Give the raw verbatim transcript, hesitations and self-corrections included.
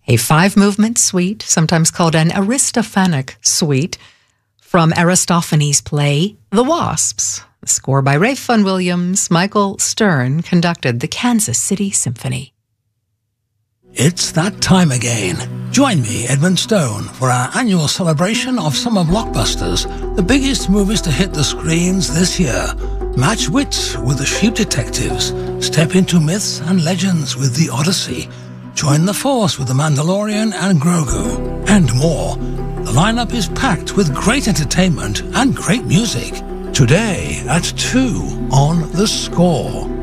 a five-movement suite, sometimes called an Aristophanic suite, from Aristophanes' play The Wasps. The score by Ralph Vaughan Williams. Michael Stern conducted the Kansas City Symphony. It's that time again. Join me, Edmund Stone, for our annual celebration of summer blockbusters, the biggest movies to hit the screens this year. Match wits with the Sheep Detectives. Step into myths and legends with The Odyssey. Join the Force with The Mandalorian and Grogu, and more. The lineup is packed with great entertainment and great music. Today at two on The Score.